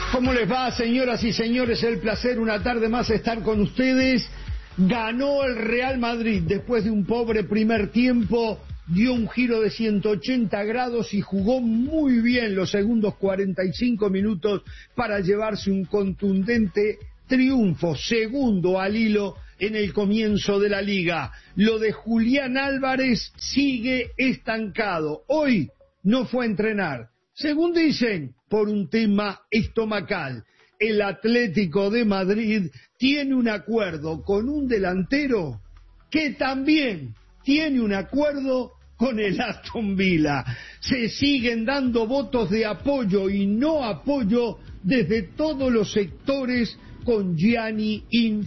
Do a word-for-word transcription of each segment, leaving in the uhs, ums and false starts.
¿Cómo les va, señoras y señores? El placer una tarde más estar con ustedes. Ganó el Real Madrid después de un pobre primer tiempo, dio un giro de ciento ochenta grados y jugó muy bien los segundos cuarenta y cinco minutos para llevarse un contundente triunfo, segundo al hilo en el comienzo de la liga. Lo de Julián Álvarez sigue estancado. Hoy no fue a entrenar, según dicen, por un tema estomacal. El Atlético de Madrid tiene un acuerdo con un delantero que también tiene un acuerdo con el Aston Villa. Se siguen dando votos de apoyo y no apoyo desde todos los sectores con Gianni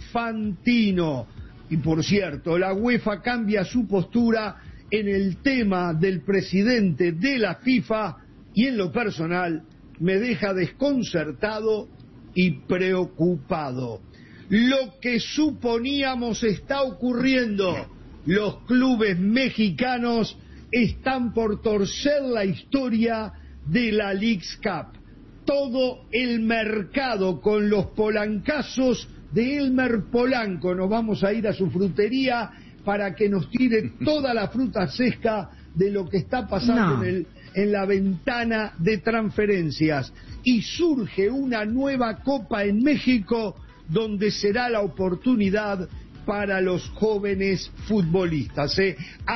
Infantino. Y por cierto, la UEFA cambia su postura en el tema del presidente de la FIFA y en lo personal me deja desconcertado y preocupado. Lo que suponíamos está ocurriendo. Los clubes mexicanos están por torcer la historia de la Leagues Cup. Todo el mercado con los polancazos de Elmer Polanco. Nos vamos a ir a su frutería para que nos tire toda la fruta seca de lo que está pasando no. en, el, en la ventana de transferencias. Y surge una nueva Copa en México donde será la oportunidad para los jóvenes futbolistas. ¿eh?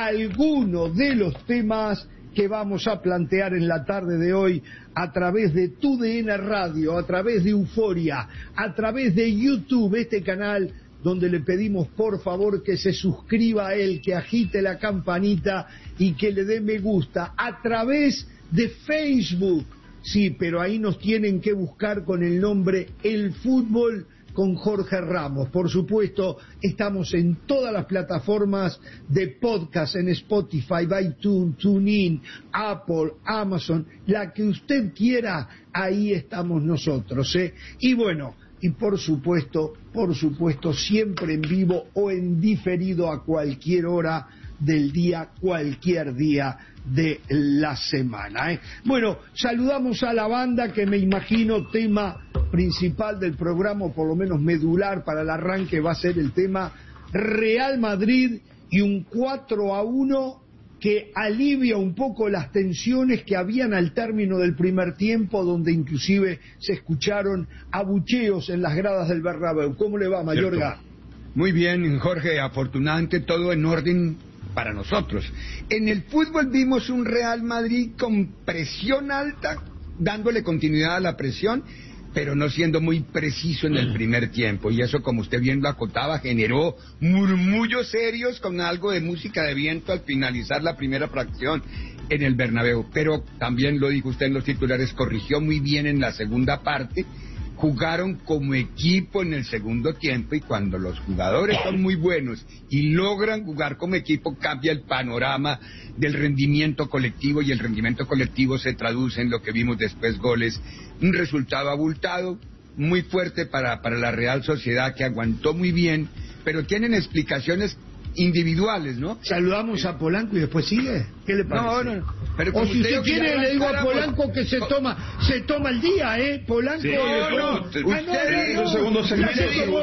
Algunos de los temas que vamos a plantear en la tarde de hoy a través de Tu D N Radio, a través de Euforia, a través de YouTube, este canal donde le pedimos por favor que se suscriba a él, que agite la campanita y que le dé me gusta, a través de Facebook. Sí, pero ahí nos tienen que buscar con el nombre El Fútbol con Jorge Ramos. Por supuesto, estamos en todas las plataformas de podcast, en Spotify, iTunes, TuneIn, Apple, Amazon, la que usted quiera, ahí estamos nosotros, ¿eh? Y bueno, y por supuesto, por supuesto, siempre en vivo o en diferido a cualquier hora del día, cualquier día de la semana, ¿eh? Bueno, saludamos a la banda que me imagino tema principal del programa, o por lo menos medular para el arranque, va a ser el tema Real Madrid y un cuatro a uno que alivia un poco las tensiones que habían al término del primer tiempo, donde inclusive se escucharon abucheos en las gradas del Bernabéu. ¿Cómo le va, Mayorga? Muy bien, Jorge, afortunadamente todo en orden para nosotros. En el fútbol vimos un Real Madrid con presión alta, dándole continuidad a la presión, pero no siendo muy preciso en el primer tiempo, y eso, como usted bien lo acotaba, generó murmullos serios con algo de música de viento al finalizar la primera fracción en el Bernabéu. Pero también lo dijo usted en los titulares, corrigió muy bien en la segunda parte. Jugaron como equipo en el segundo tiempo, y cuando los jugadores son muy buenos y logran jugar como equipo, cambia el panorama del rendimiento colectivo, y el rendimiento colectivo se traduce en lo que vimos después, goles, un resultado abultado, muy fuerte para, para la Real Sociedad, que aguantó muy bien, pero tienen explicaciones individuales, ¿no? Saludamos a Polanco y después sigue. ¿Qué le parece? No, no, pero o si usted quiere, le digo a Polanco que se toma se toma el día, ¿eh? Polanco. Sí, no, no, usted dice un segundo segmento.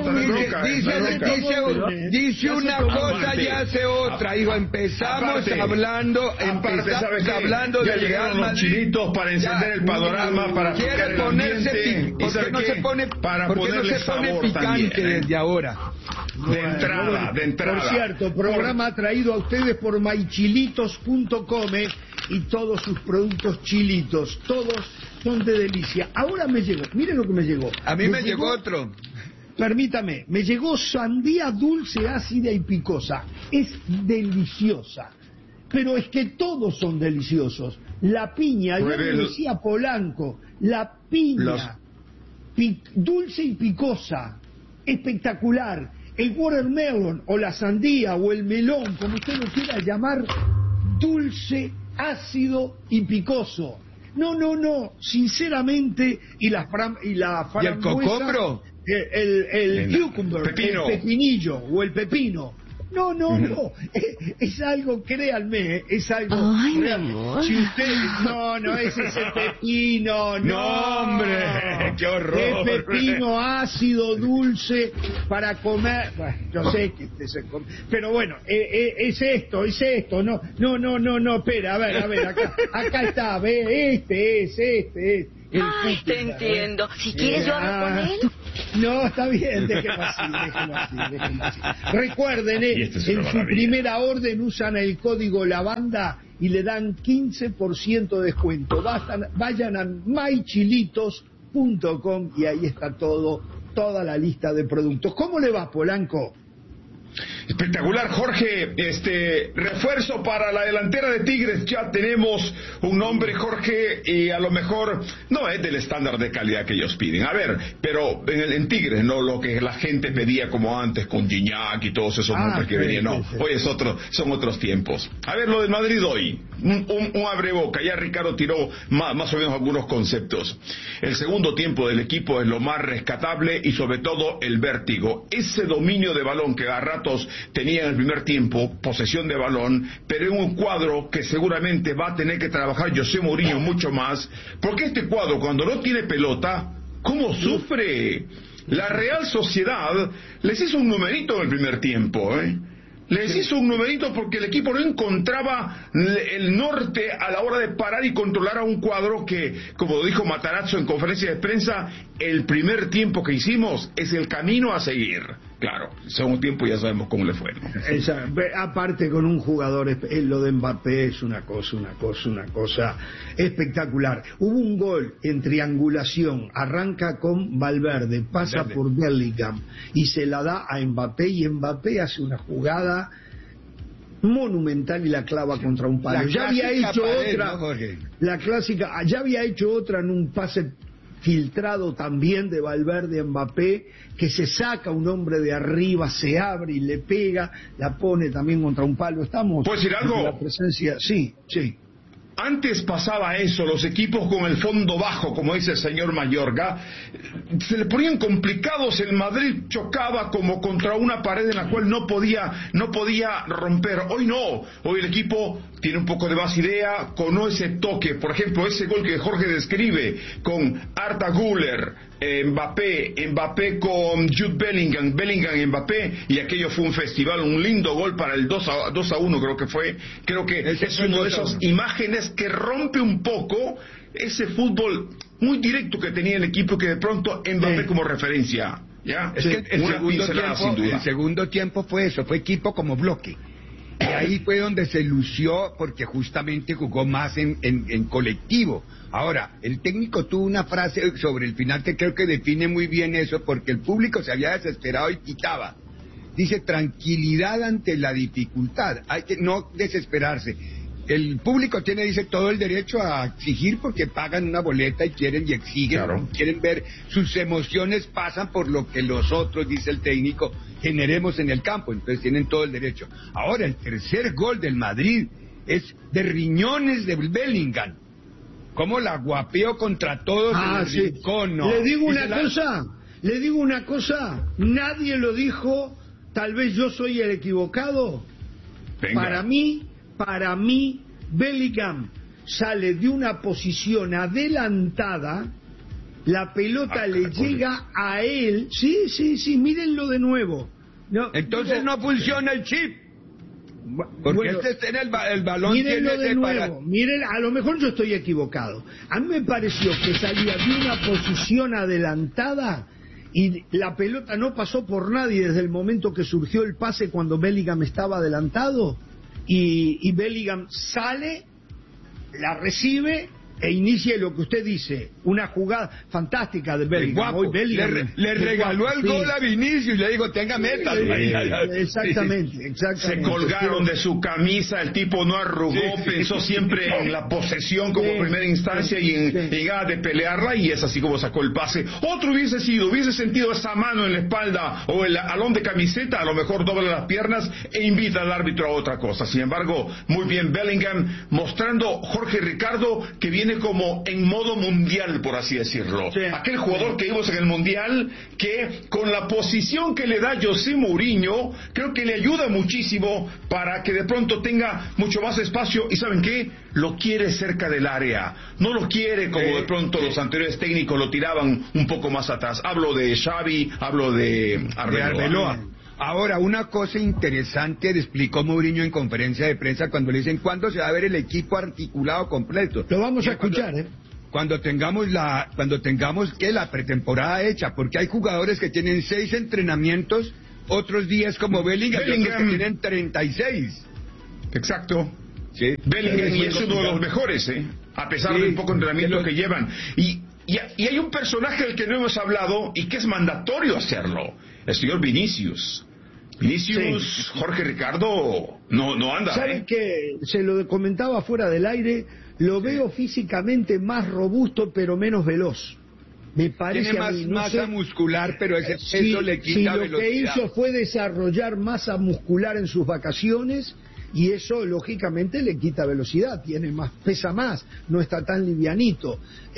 Dice una cosa y hace otra. Digo, empezamos hablando, empezamos hablando de Real Madrid. Chilitos para encender el panorama, para quiere ponerse, ¿por qué no se pone, para ponerle sabor picante desde ahora? De entrada, de entrada. Por cierto, programa por... traído a ustedes por my chilitos punto com, ¿eh? Y todos sus productos chilitos, todos son de delicia. Ahora me llegó, miren lo que me llegó. A mí me, me llegó, llegó otro. Permítame, me llegó sandía dulce, ácida y picosa. Es deliciosa. Pero es que todos son deliciosos. La piña, yo le decía Polanco, la piña, Los... pi... dulce y picosa, espectacular. El watermelon o la sandía o el melón, como usted lo quiera llamar, dulce, ácido y picoso. No, no, no, sinceramente, y la fram, y la frambuesa, ¿y el cocobro? El, el, el cucumber, pepino. El pepinillo o el pepino. No, no, no, es, es algo, créanme, es algo. Ay, real. Si usted, no, no es ese pepino, no, no hombre, Ay, qué horror. Es pepino ácido, dulce, para comer. Bueno, yo sé que este se come. Pero bueno, eh, eh, es esto, es esto. No, no, no, no, no, espera, a ver, a ver, acá, acá está, ve, este es, este es. El Ay, te entiendo. Si quieres, yo hablo con él. No, está bien, déjelo así, déjelo así, déjelo así. Recuerden, eh, este es en una su maravilla. primera orden usan el código lavanda y le dan quince por ciento de descuento. Bastan- vayan a my chilitos punto com y ahí está todo, toda la lista de productos. ¿Cómo le va, Polanco? Espectacular, Jorge. Este refuerzo para la delantera de Tigres. Ya tenemos un nombre, Jorge, y a lo mejor no es del estándar de calidad que ellos piden. A ver, pero en, el, en Tigres, no lo que la gente pedía como antes con Gignac y todos esos Ah, nombres que sí, venían. No, sí, sí. hoy es otro, son otros tiempos. A ver, lo del Madrid hoy. Un, un, un abreboca. Ya Ricardo tiró más, más o menos algunos conceptos. El segundo tiempo del equipo es lo más rescatable y sobre todo el vértigo. Ese dominio de balón que a ratos tenía en el primer tiempo, posesión de balón, pero en un cuadro que seguramente va a tener que trabajar José Mourinho mucho más, porque este cuadro cuando no tiene pelota, ¿cómo sufre? La Real Sociedad les hizo un numerito en el primer tiempo, ¿eh? Les hizo un numerito porque el equipo no encontraba el norte a la hora de parar y controlar a un cuadro que, como dijo Matarazzo en conferencia de prensa, el primer tiempo que hicimos es el camino a seguir. Claro, el segundo tiempo ya sabemos cómo le fue, ¿no? Esa, aparte con un jugador, eh, lo de Mbappé es una cosa, una cosa, una cosa espectacular. Hubo un gol en triangulación, arranca con Valverde, pasa Valverde. por Bellingham y se la da a Mbappé y Mbappé hace una jugada monumental y la clava contra un palo. La Ya había clásica hecho pared, otra, ¿no, Jorge? la clásica, ya había hecho otra en un pase filtrado también de Valverde a Mbappé, que se saca un hombre de arriba, se abre y le pega, la pone también contra un palo. Estamos ¿Puedo decir algo? en la presencia, sí, sí. Antes pasaba eso, los equipos con el fondo bajo, como dice el señor Mayorga, se le ponían complicados, el Madrid chocaba como contra una pared en la cual no podía, no podía romper. Hoy no, hoy el equipo tiene un poco de más idea, con ese toque, por ejemplo, ese gol que Jorge describe, con Arda Güler, eh, Mbappé, Mbappé con Jude Bellingham, Bellingham y Mbappé, y aquello fue un festival, un lindo gol para el dos a uno creo que fue, creo que Ese es fue una de dos a esas uno. imágenes que rompe un poco ese fútbol muy directo que tenía el equipo, que de pronto Mbappé Sí. como referencia, ¿ya? Es que el Una segundo, pincelada, tiempo, sin duda. el segundo tiempo fue eso, fue equipo como bloque. Y ahí fue donde se lució porque justamente jugó más en, en, en colectivo. Ahora, el técnico tuvo una frase sobre el final que creo que define muy bien eso, porque el público se había desesperado y quitaba. Dice, tranquilidad ante la dificultad, hay que no desesperarse. El público tiene, dice, todo el derecho a exigir porque pagan una boleta y quieren y exigen, Claro. quieren ver, sus emociones pasan por lo que los otros, dice el técnico, generemos en el campo, entonces tienen todo el derecho. Ahora, el tercer gol del Madrid es de riñones de Bellingham. ¿Cómo la guapeó contra todos en Ah, el sí. rincón? No. Le digo Y una se la- cosa, le digo una cosa, nadie lo dijo, tal vez yo soy el equivocado. Venga. Para mí, para mí, Bellingham sale de una posición adelantada, la pelota Ah, le caracoles. llega a él, sí, sí, sí, mírenlo de nuevo. No, Entonces digo, no funciona el chip. Porque bueno, este en el, ba- el balón mírenlo tiene de ese nuevo, para... miren, a lo mejor yo estoy equivocado. A mí me pareció que salía de una posición adelantada y la pelota no pasó por nadie desde el momento que surgió el pase cuando Bellingham estaba adelantado y, y Bellingham sale, la recibe e inicia lo que usted dice, una jugada fantástica de El Bellingham. guapo. Hoy Bellingham, le, re- le el regaló guapo, el sí. gol a Vinicius y le dijo, tenga metas. Sí, güey. exactamente, exactamente. Se colgaron de su camisa, el tipo no arrugó, Sí, sí. pensó siempre en la posesión como Sí, primera instancia sí, y en sí. llegar de pelearla, y es así como sacó el pase. Otro hubiese sido, hubiese sentido esa mano en la espalda o el alón de camiseta, a lo mejor dobla las piernas e invita al árbitro a otra cosa. Sin embargo, muy bien Bellingham, mostrando Jorge Ricardo que viene viene como en modo mundial, por así decirlo. Sí. Aquel jugador que vimos en el mundial, que con la posición que le da José Mourinho, creo que le ayuda muchísimo para que de pronto tenga mucho más espacio. Y ¿saben qué? Lo quiere cerca del área. No lo quiere como Sí, de pronto sí. los anteriores técnicos lo tiraban un poco más atrás. Hablo de Xavi, hablo de de Arbeloa. Arbeloa. Ahora, una cosa interesante le explicó Mourinho en conferencia de prensa cuando le dicen cuándo se va a ver el equipo articulado completo. Lo vamos a Cuando- escuchar, ¿eh? Cuando tengamos la, cuando tengamos que la pretemporada hecha, porque hay jugadores que tienen seis entrenamientos, otros días como Bellingham, y otros Bellingham. que tienen treinta y seis. Exacto. Sí. Bellingham Sí, y es sí, uno de los sí. mejores, ¿eh? A pesar Sí, del poco entrenamiento de los- que llevan. Y, y, y hay un personaje del que no hemos hablado y que es mandatorio hacerlo. El señor Vinicius. Vinicius, Sí. Jorge Ricardo, no, no anda, ¿Saben ¿eh? que se lo comentaba fuera del aire? Lo veo físicamente más robusto, pero menos veloz. Me parece Tiene a más mí, no masa sé, muscular, pero ese peso si, le si quita lo que velocidad. hizo fue desarrollar masa muscular en sus vacaciones, y eso lógicamente le quita velocidad, tiene más, pesa más, no está tan livianito,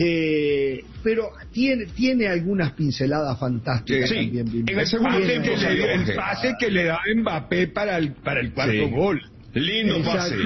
eh, pero tiene, tiene algunas pinceladas fantásticas Sí, también. Vinicius. en el segundo Tiene- tiempo Que se le dio Jorge. el pase que le da Mbappé para el, para el cuarto Sí. gol. Lindo Exacto. pase.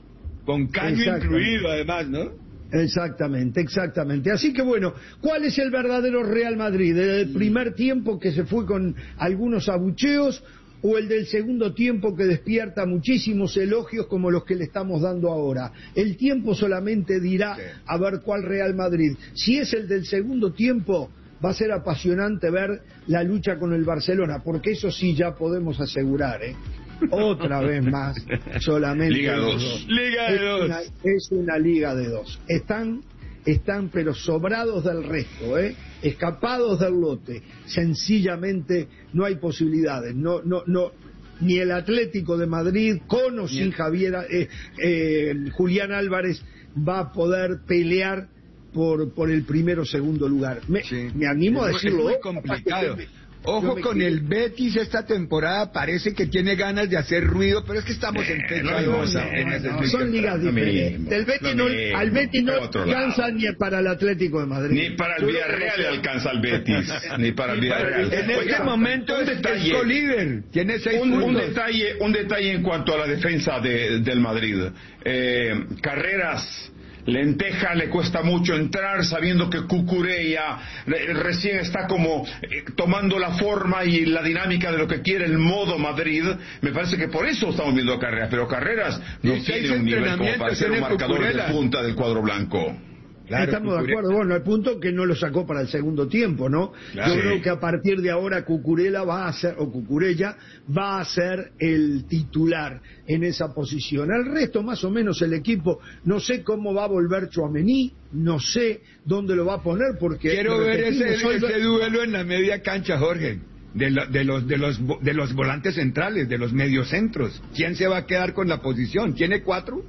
Con caño Exactamente. incluido, además, ¿no? Exactamente, exactamente. Así que bueno, ¿cuál es el verdadero Real Madrid? ¿El del primer tiempo que se fue con algunos abucheos o el del segundo tiempo que despierta muchísimos elogios como los que le estamos dando ahora? El tiempo solamente dirá Sí. a ver cuál Real Madrid. Si es el del segundo tiempo, va a ser apasionante ver la lucha con el Barcelona, porque eso sí ya podemos asegurar, ¿eh? Otra vez más, solamente Liga los dos. dos. Liga de Es dos. una- es una liga de dos. Están, están pero sobrados del resto, ¿eh? Escapados del lote. Sencillamente no hay posibilidades. No, no, no. Ni el Atlético de Madrid, con o sin Javier, eh, eh, Julián Álvarez, va a poder pelear por, por el primero o segundo lugar. Me, Sí. me animo a Es muy- decirlo. Es ¿eh? muy complicado. Capaz que me- Ojo yo me con quiero- el Betis esta temporada, parece que tiene ganas de hacer ruido, pero es que estamos en Eh, fecha no, dos, no, no, apenas no, es son muy ligas temprano. diferentes. mismo, El Betis lo no- mismo, al Betis no para otro lado. alcanza ni para el Atlético de Madrid. Ni para el Yo lo Villarreal conozco. le alcanza al Betis. Ni para el Villarreal. En este Oiga, momento un es detalle. es co-líder, tiene seis Un, un puntos. detalle, un detalle en cuanto a la defensa de- del Madrid. Eh, Carreras, Lenteja le cuesta mucho entrar sabiendo que Cucurella re- recién está como eh, tomando la forma y la dinámica de lo que quiere el modo Madrid. Me parece que por eso estamos viendo a Carreras, pero Carreras no Y seis tiene un nivel como entrenamientos para ser un tiene marcador de Cucurella. punta del cuadro blanco. Claro, Estamos de Cucurella. acuerdo, bueno, al punto que no lo sacó para el segundo tiempo, ¿no? Claro. Yo Sí. creo que a partir de ahora Cucurella va a ser, o Cucurella va a ser el titular en esa posición. El resto, más o menos, el equipo, no sé cómo va a volver Tchouaméni, no sé dónde lo va a poner, porque... Quiero ver ese, repetimos, hoy- ese duelo en la media cancha, Jorge. De, lo- de los de los vo- de los volantes centrales, de los mediocentros. ¿Quién se va a quedar con la posición? ¿Tiene cuatro?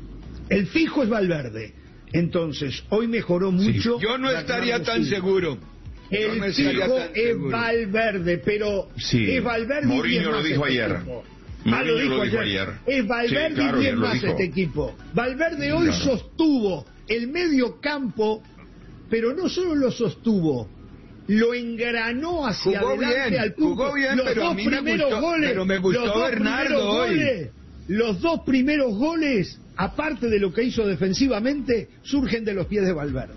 El fijo es Valverde. Entonces, hoy mejoró mucho. Yo no estaría Bernardo tan Silva. seguro. Yo El no estaría fijo tan es seguro. Valverde, pero Sí. es Valverde y Mourinho bien lo más dijo este ayer. equipo. Mourinho Ah, lo dijo, lo dijo ayer. ayer. Es Valverde Sí, claro, y bien ayer lo más dijo. este equipo. Valverde hoy Claro. sostuvo el medio campo, pero no solo lo sostuvo, lo engranó hacia Jugó adelante bien, al punto. jugó bien, los pero a dos mí me primeros gustó- goles, pero me gustó los dos Bernardo primeros hoy. goles, los dos primeros goles, aparte de lo que hizo defensivamente, surgen de los pies de Valverde.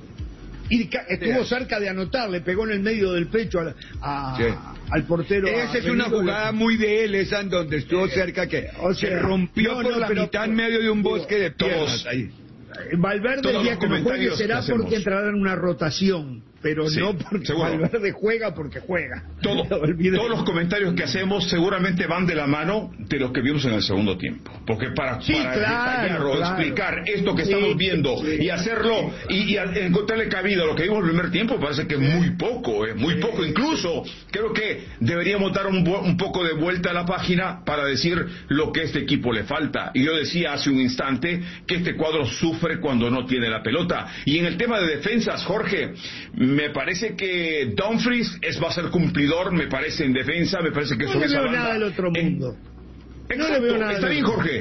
Y ca- estuvo Sí. cerca de anotar, le pegó en el medio del pecho al, a- Sí. al portero. Esa a es una Benito. jugada muy de él, esa en donde estuvo cerca, que o se sea, rompió no, por no, la pero- mitad en medio de un digo, bosque de piernas. todos- Ahí. Valverde Todos el día los que no juegue comentarios será que hacemos. porque entrará en una rotación, pero Sí, no porque seguro. Valverde juega porque juega. Todo- No olviden. todos los comentarios que hacemos seguramente van de la mano de lo que vimos en el segundo tiempo. Porque para, Sí, para claro, detallar o claro. explicar esto que Sí, estamos viendo sí. y hacerlo y, y a- encontrarle cabida a lo que vimos en el primer tiempo, parece que muy poco, eh, muy poco. Incluso creo que deberíamos dar un, bu- un poco de vuelta a la página para decir lo que a este equipo le falta. Y yo decía hace un instante que este cuadro sufre cuando no tiene la pelota. Y en el tema de defensas, Jorge, me parece que Dumfries es, va a ser cumplidor, me parece, en defensa, me parece que No sobre le esa veo banda- nada del otro en- mundo. Exacto, No le veo nada está del bien, otro Jorge,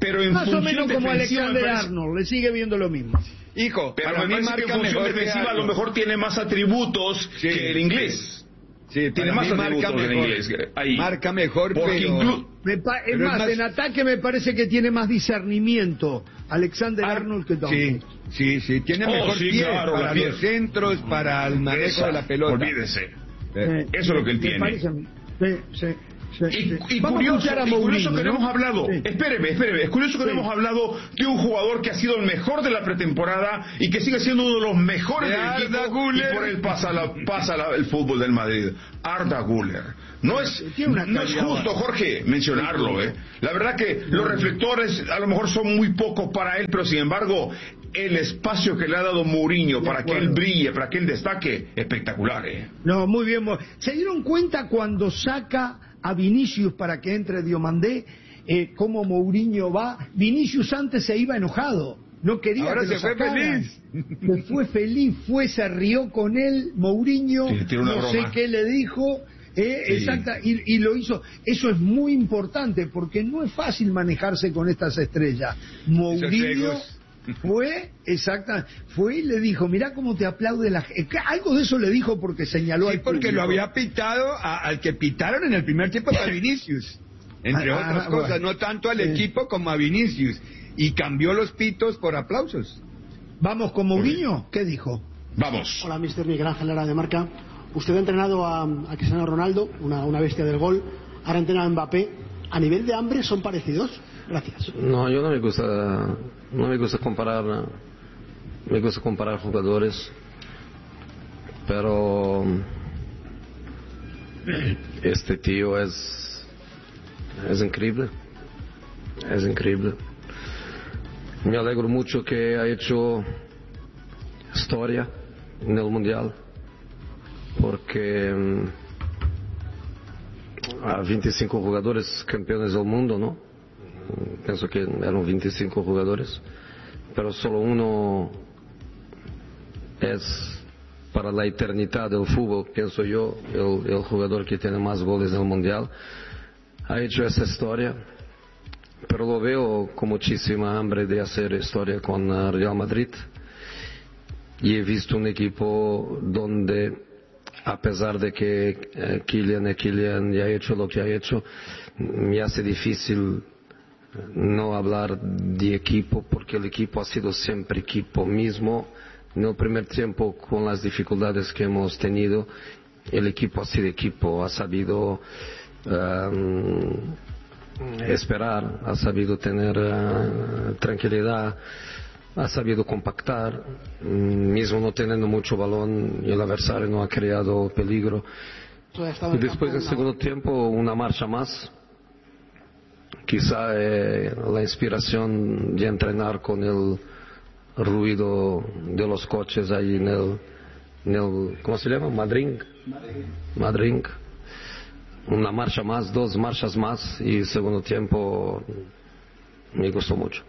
pero en Más o función menos como defensiva Alexander me parece- Arnold, le sigue viendo lo mismo. Hijo, Pero para me mí parece que en marca función mejor que defensiva a lo Arnold. mejor tiene más atributos Sí. que el inglés. Sí, Tiene para más mí marca atributos en mejor. inglés. Ahí. Marca mejor, Porque pero... inclu- Me pa- es Pero es más, más- en ataque me parece que tiene más discernimiento Alexander Ar- Arnold que Tom. Sí, sí, sí, tiene Oh, mejor sí, pie claro, para la pie- los centros, para el manejo Esa, de la pelota. Olvídese. Eh, Eso es lo que él Me tiene. parece a mí. Sí, sí, sí, Y, sí. y Vamos a curioso, escuchar a y curioso Mourinho, que no ¿no? hemos hablado, Sí. espéreme, espéreme, es curioso que no Sí. hemos hablado de un jugador que ha sido el mejor de la pretemporada y que sigue siendo uno de los mejores De del Arda equipo Güler. y por él pasa, la, pasa la- el fútbol del Madrid. Arda Güler. No es, Tiene una no es calidad justo, bárbara. Jorge, mencionarlo. ¿eh? La verdad que los reflectores a lo mejor son muy pocos para él, pero sin embargo el espacio que le ha dado Mourinho De para que acuerdo. él brille, para que él destaque, espectacular. ¿eh? No, muy bien. Mo- ¿Se dieron cuenta cuando saca a Vinicius para que entre Diomandé, eh, cómo Mourinho va? Vinicius antes se iba enojado, no quería Ahora que se lo fue sacaran. feliz. Se fue feliz, fue, se rió con él, Mourinho, Sí, tiene una no sé broma. qué le dijo, eh, Sí. exacta, y, y lo hizo. Eso es muy importante porque no es fácil manejarse con estas estrellas. Mourinho egos. fue, exacta, fue y le dijo, mirá cómo te aplaude la gente. Algo de eso le dijo porque señaló Sí, al porque público. lo había pitado a- al que pitaron en el primer tiempo a Vinicius, entre Ah, otras ah, cosas, bueno. no tanto al Sí. equipo como a Vinicius, y cambió los pitos por aplausos. Vamos con Mourinho, ¿qué dijo? Vamos. Hola, mister Miguel Ángel Lara de Marca. Usted ha entrenado a, a Cristiano Ronaldo, una, una bestia del gol. Ahora entrena a Mbappé. ¿A nivel de hambre son parecidos? Gracias. No, yo no me gusta, no me gusta comparar, me gusta comparar jugadores, pero este tío es, es increíble, es increíble. Me alegro mucho que ha hecho historia en el mundial, porque mm, a veinticinco jugadores campeones del mundo, ¿no? Pienso que eran veinticinco jugadores, pero solo uno es para la eternidad del fútbol, pienso yo, el, el jugador que tiene más goles en el mundial. Ha hecho esa historia, pero lo veo con muchísima hambre de hacer historia con uh, Real Madrid. Y he visto un equipo donde, a pesar de que eh, Kylian y Kylian ya ha hecho lo que ha hecho, me hace difícil no hablar de equipo, porque el equipo ha sido siempre equipo mismo. En el primer tiempo, con las dificultades que hemos tenido, el equipo ha sido equipo, ha sabido um, esperar, ha sabido tener uh, tranquilidad, ha sabido compactar, mismo no teniendo mucho balón y el adversario no ha creado peligro. Usted ha estado Y en después campo del una- segundo tiempo una marcha más, quizá eh, la inspiración de entrenar con el ruido de los coches ahí en el, en el ¿cómo se llama? Madrid. Madrid. Una marcha más, dos marchas más y el segundo tiempo me gustó mucho.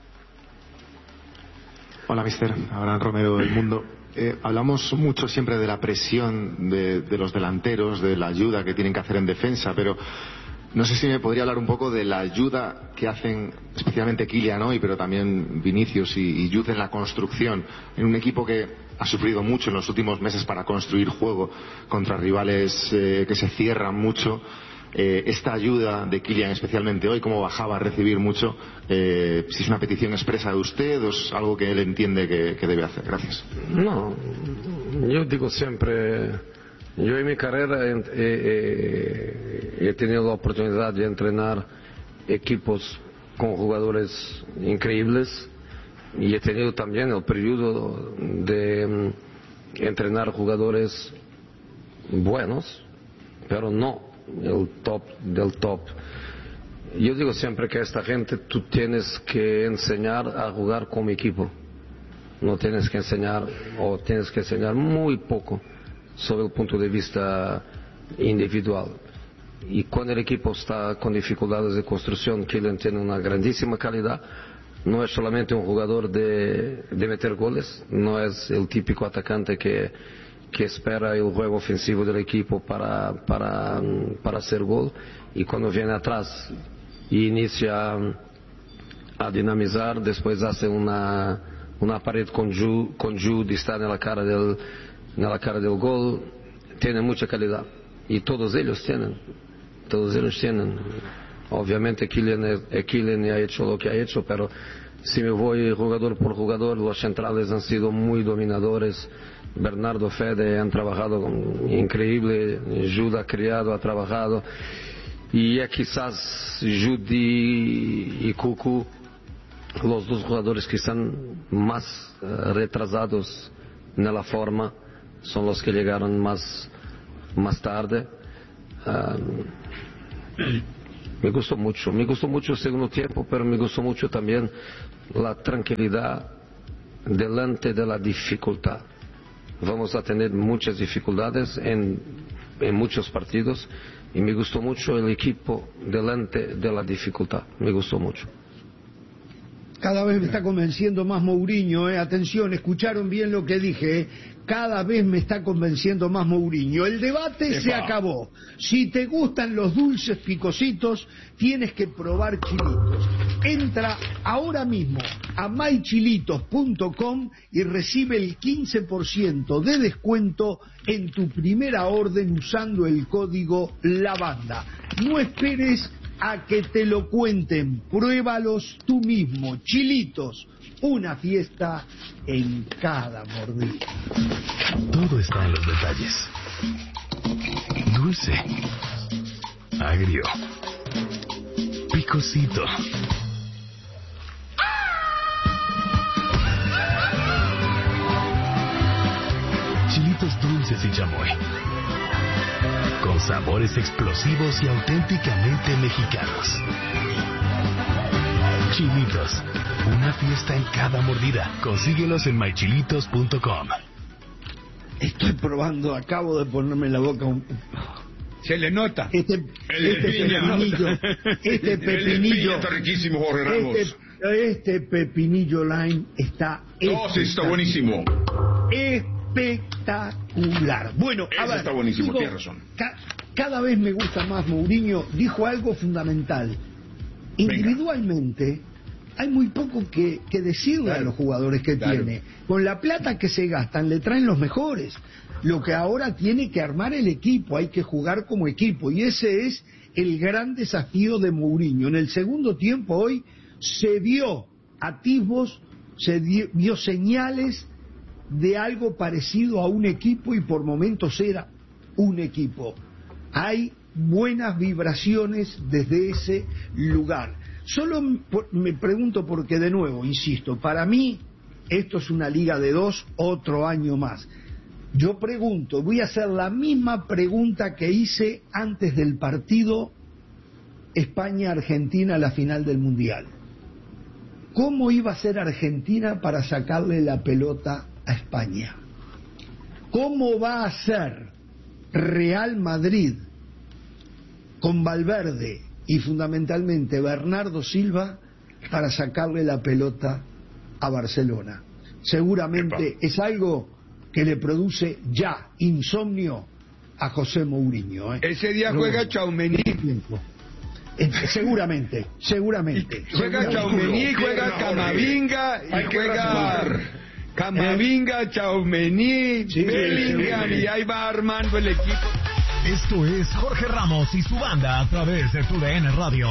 Hola, mister. Abraham Romero del Mundo. Eh, hablamos mucho siempre de la presión de, de los delanteros, de la ayuda que tienen que hacer en defensa, pero no sé si me podría hablar un poco de la ayuda que hacen especialmente Kylian hoy, pero también Vinicius y, y Jude en la construcción, en un equipo que ha sufrido mucho en los últimos meses para construir juego contra rivales eh, que se cierran mucho. Eh, esta ayuda de Kylian, especialmente hoy, como bajaba a recibir mucho, eh, si es una petición expresa de usted o es algo que él entiende que, que debe hacer. Gracias. No, yo digo siempre, yo en mi carrera he, he- he tenido la oportunidad de entrenar equipos con jugadores increíbles y he tenido también el periodo de mm, entrenar jugadores buenos, pero no el top del top. Yo digo siempre que a esta gente tú tienes que enseñar a jugar como equipo. No tienes que enseñar o tienes que enseñar muy poco sobre el punto de vista individual. Y cuando el equipo está con dificultades de construcción, Kylian tiene una grandísima calidad. No es solamente un jugador de, de meter goles, no es el típico atacante que, que espera el juego ofensivo del equipo para, para, para hacer gol. Y cuando viene atrás y inicia a dinamizar, después hace una, una pared con Jude, con Jude, está en la cara del, en la cara del gol, tiene mucha calidad, y todos ellos tienen, todos ellos tienen, obviamente Kylian, Kylian ha hecho lo que ha hecho, pero si me voy jugador por jugador, los centrales han sido muy dominadores. Bernardo, Fede han trabajado increíble, Jude ha criado, ha trabajado, y ya quizás Jude y Cucu, los dos jugadores que están más uh, retrasados en la forma, son los que llegaron más, más tarde. Uh, me gustó mucho, me gustó mucho el segundo tiempo, pero me gustó mucho también la tranquilidad delante de la dificultad. Vamos a tener muchas dificultades en, en muchos partidos, y me gustó mucho el equipo delante de la dificultad, me gustó mucho. Cada vez me está convenciendo más Mourinho, eh. Atención, escucharon bien lo que dije, eh. Cada vez me está convenciendo más Mourinho. El debate Epa. se acabó. Si te gustan los dulces picositos, tienes que probar chilitos. Entra ahora mismo a my chilitos punto com y recibe el quince por ciento de descuento en tu primera orden usando el código LAVANDA. No esperes a que te lo cuenten, pruébalos tú mismo. Chilitos, una fiesta en cada mordida. Todo está en los detalles. Dulce, agrio, picosito. Chilitos dulces y chamoy, con sabores explosivos y auténticamente mexicanos. Chilitos, una fiesta en cada mordida. Consíguelos en my chilitos punto com. Estoy probando, acabo de ponerme en la boca un... Se le nota. Este, este pepinillo, este pepinillo, está riquísimo, Jorge Ramos. Este, este pepinillo lime está... No, sí, está buenísimo. Espectacular. Bueno, a ver, está buenísimo, digo, tienes razón. Ca cada vez me gusta más Mourinho. Dijo algo fundamental. Individualmente, Venga. hay muy poco que, que decirle claro, a los jugadores que claro. tiene. Con la plata que se gastan, le traen los mejores. Lo que ahora tiene que armar el equipo, hay que jugar como equipo. Y ese es el gran desafío de Mourinho. En el segundo tiempo hoy se vio atisbos, se dio, vio señales de algo parecido a un equipo, y por momentos era un equipo. Hay buenas vibraciones desde ese lugar. Solo me pregunto porque, de nuevo, insisto, para mí esto es una liga de dos, otro año más. Yo pregunto, voy a hacer la misma pregunta que hice antes del partido España-Argentina, la final del Mundial. ¿Cómo iba a ser Argentina para sacarle la pelota a España? ¿Cómo va a ser Real Madrid con Valverde y fundamentalmente Bernardo Silva para sacarle la pelota a Barcelona? Seguramente Epa. es algo que le produce ya insomnio a José Mourinho, ¿eh? Ese día juega Tchouaméni. Eh, seguramente, seguramente. Juega Tchouaméni, juega Camavinga y juega Camavinga, Tchouaméni, sí, Bellingham, sí, y ahí va armando el equipo. Esto es Jorge Ramos y su banda a través de tu D N Radio.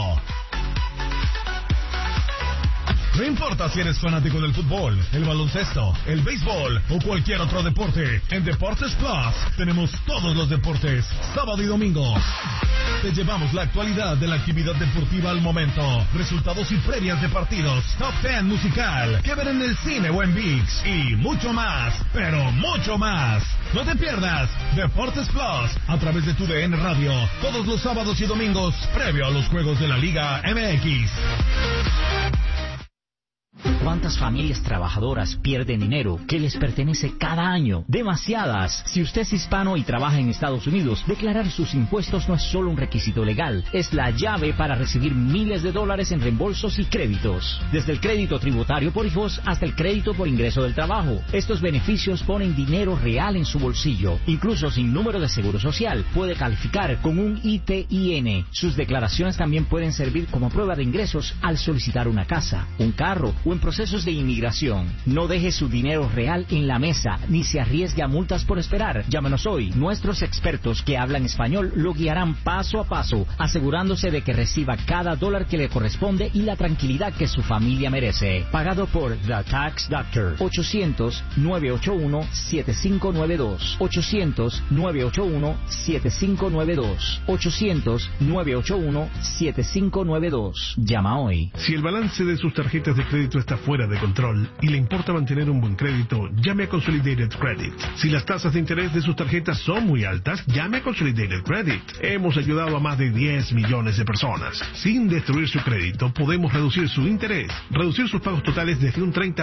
No importa si eres fanático del fútbol, el baloncesto, el béisbol o cualquier otro deporte, en Deportes Plus tenemos todos los deportes, sábado y domingo. Te llevamos la actualidad de la actividad deportiva al momento, resultados y previas de partidos, top ten musical, que ver en el cine o en ViX, y mucho más, pero mucho más. No te pierdas Deportes Plus a través de tu D N Radio, todos los sábados y domingos, previo a los juegos de la Liga M X. ¿Cuántas familias trabajadoras pierden dinero que les pertenece cada año? Demasiadas. Si usted es hispano y trabaja en Estados Unidos, declarar sus impuestos no es solo un requisito legal, es la llave para recibir miles de dólares en reembolsos y créditos. Desde el crédito tributario por hijos hasta el crédito por ingreso del trabajo. Estos beneficios ponen dinero real en su bolsillo. Incluso sin número de seguro social, puede calificar con un I T I N. Sus declaraciones también pueden servir como prueba de ingresos al solicitar una casa, un carro o en procesos de inmigración. No deje su dinero real en la mesa ni se arriesgue a multas por esperar. Llámenos hoy. Nuestros expertos que hablan español lo guiarán paso a paso, asegurándose de que reciba cada dólar que le corresponde y la tranquilidad que su familia merece. Pagado por The Tax Doctor. ochocientos, nueve ocho uno, siete cinco nueve dos. ochocientos, nueve ocho uno, siete cinco nueve dos. ochocientos, nueve ocho uno, siete cinco nueve dos. Llama hoy. Si el balance de sus tarjetas de crédito está fuera de control y le importa mantener un buen crédito, llame a Consolidated Credit. Si las tasas de interés de sus tarjetas son muy altas, llame a Consolidated Credit. Hemos ayudado a más de diez millones de personas. Sin destruir su crédito, podemos reducir su interés, reducir sus pagos totales desde un treinta